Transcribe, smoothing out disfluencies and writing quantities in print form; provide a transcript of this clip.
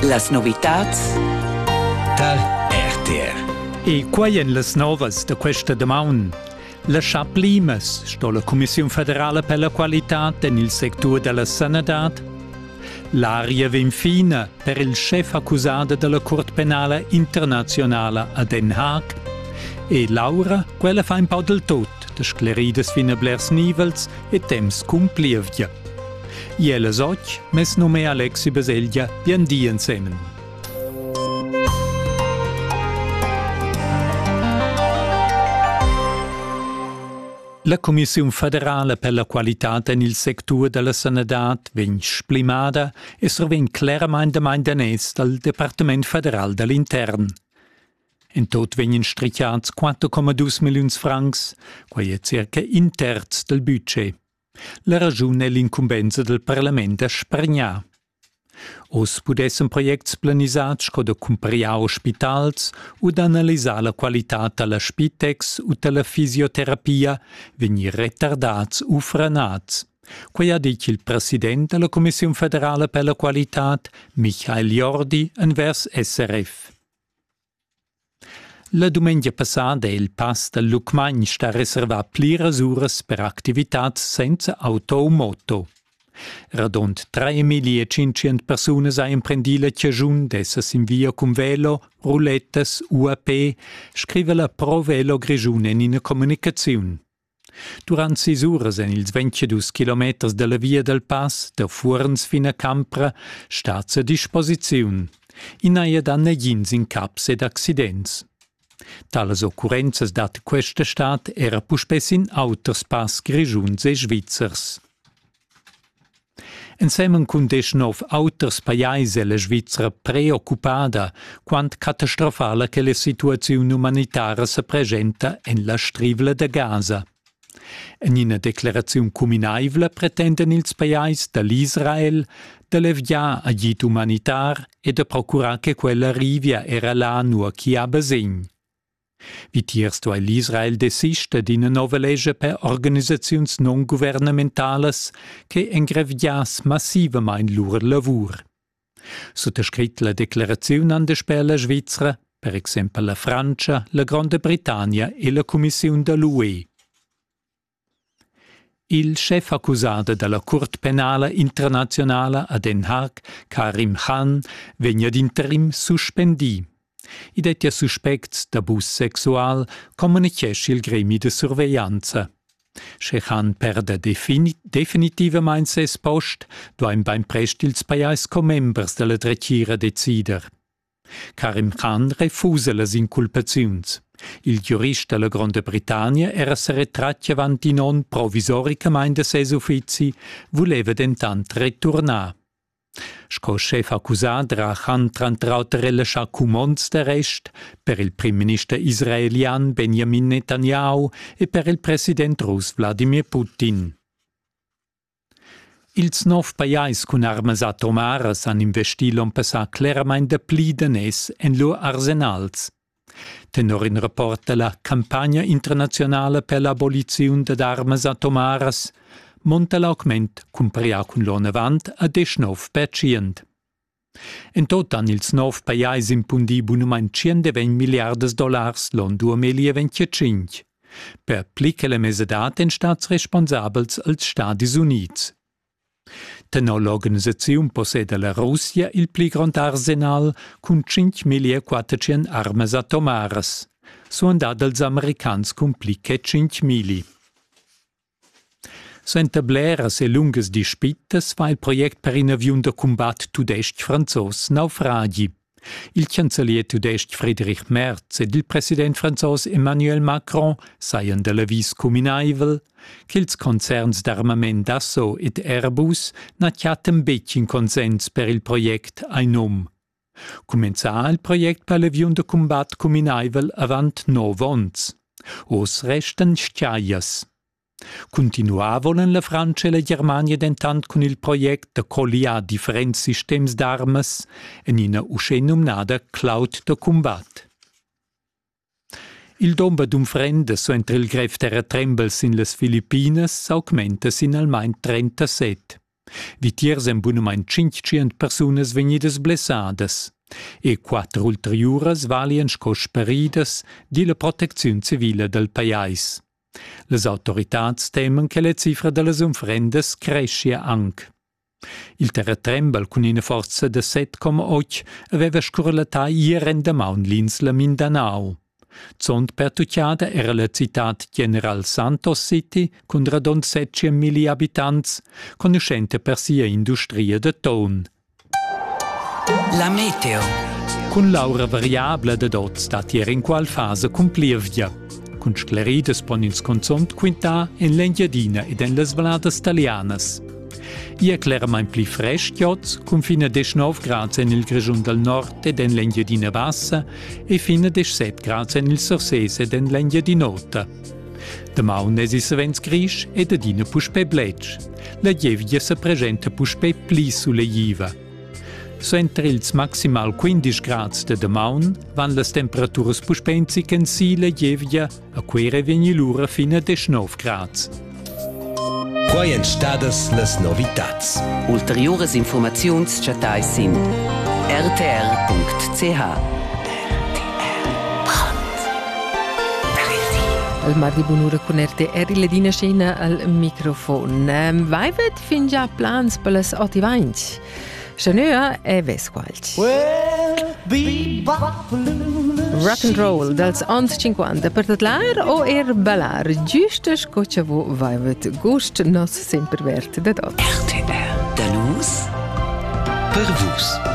Las novitats tal RTR. E quai en las novas de questa damaun. La Chap Limes, sto la Commissione federale per la qualità nel settore della sanità. L'aria Vinfina per il chef accusato della Corte Penale Internazionale a Den Haag. E Laura, quella fa un po' del tot, de sclerides fina blers nivels e temps cumplivia. Iela soc, mes nome Alexi Baselgia, bien di insieme. La Commissione federale per la qualità nel settore della sanità viene splimata e sorvien chiaramente mandanès dal Departement federal dell'Intern. In tot venien strichiats 4,2 milioni francs, quai è circa un terz del budget. La ragione è l'incumbenza del Parlamento a spargnar. Os pudessem projects planisats co da cumpria ospitals o da analizzare la qualità della spitex o della fisioterapia venir retardats o frenats. Quai ha dit il presidente della Commissione federale per la qualità, Michael Jordi, envers SRF. La domenica passata il pass del Lucmagn sta reservat pliras uras per activitats senza auto o moto. Radont 3.500 personas ha imprendi la ciagiun d'essas in via con velo, roulettes, UAP, scrive la Pro Velo Grigiun in una comunicazione. Durant 6 uras en ils 22 km della via del pass, da Furns fino a Campra, stats a disposizione. In aia danna gins in caps ed accidents. Tales occurrenzas dat questa stat era puspes in autospass grigiuns e svizzers. Insieme con 19 auters pajais la Svizzera preoccupada quant catastrofale che la situazione umanitaria si presenta in la strivla de Gaza. In una declarazione comunavla pretenden ils pajais dall'Israel de leviar agit umanitar e de procurar che quella arrivia era là nur chi ha besegn. Vitierst weil l'Israel desiste d'ina nova legge per organisaziuns non governamentales che engrevias massivamain lur lavur. Sottoscrit la declarazione an de spella Svizzera, per esempio la Francia, la Grande Britannia e la Commissione dell'UE. Il chef accusato dalla Corte Penale Internazionale a Den Haag, Karim Khan, vegna d'interim suspendi. I detti suspects d'abus sexual comunichesce il gremi de surveillanza. Khan perde definitivamente ses post, doim beim prest ils pajais co-members della drecira decider. Karim Khan refusa las inculpaziuns. Il giurista della Grande Britannia era se retrattia avanti non provisoricamente ses uffizi, voleva dentant retornar. Sco chef accusat era Khan trantraut relasciar cumons d'arrest per il prim minister israelian Benjamin Netanyahu e per il president rus Vladimir Putin. Ils 9 pajais cun armas atomaras han investi l'on passà claramente pli danès en lor arsenals. Tenor in rapport della campagna internazionale per l'abolizione d'armas atomaras, monta l'augment cumpria cun lo 90 a 19%. En tot han ils 9 pajais impundi bunumain $120 miliardas l'on 2025. Per plica la mesedat en stats responsabels als Stadis Units. Tenor l'organizzazione posseda la Russia il pli grand arsenal cun 5.400 armas atomaras, suondat als americans cun pli che 5.000. So entableras e lungas dispittas fa il project per in avion de combat tudest franzos naufragi. Il cancellier tudest Friedrich Merz ed il president franzos Emmanuel Macron saien de l'avis comunaivel che ils concerns d'armament Dassault ed Airbus n'acchiaten bec in consens per il project ai nom. Comenza il project per l'avion de combat comunaivel avant 9 ans. Os resten sciaias. Continuavano la Francia e la Germania dentant con il project de colliar differents systems d'armas en ina usce nomnada Cloud de Combat. Il domba d'un frende so entre il gref terra trembels in las Filipinas augmenta sin almain 37. Vitiers en bunamein 500 persunas vegnidas blessadas e 4 ulteriuras valien sco speridas di la proteziun civila del pajais. Las autoritats temen che la cifra de las unfrendas crescia anc. Il terratrembel con una forza de 7,8 aveva scurlatai ier endamaun l'Insla Mindanao. Zond pertucciada era la citat General Santos City con radon 700.000 abitants, conoscente per sia industria de ton. La meteo. Con l'aura variabla de dot stat ier in qual fase cumplivia. Con sclerides pon ils consont quintà en l'Engiadina ed en las valadas talianas. Ie claramain pli fresch giots, con fina 19 grads en il Grigiun del Nord ed en l'Engiadina Bassa e fina 17 grads en il Sorsese ed en l'Engiadinota. Damaun es is avens grisch ed adina puspei bletsch. La gievia se presenta puspei pli sulle jiva. So entre ils maximal 15 grads de damaun van las temperaturas puspenzi ken si la gievia a quere vegni l'ura fina 19 grads. Quai en stadas las novitats. Ulteriores informaziuns chatais sin rtr.ch. Al mardi bunura con RTR Ledina Scena al microfon. Vaivet fin già plans per las otivains. Schenöa e vesqualch. Rock and roll dels ans 50 per tatlar o ballar giusto scoccia vo vaivet gust nos sempre vert da dot. RTR. Da nus per vus.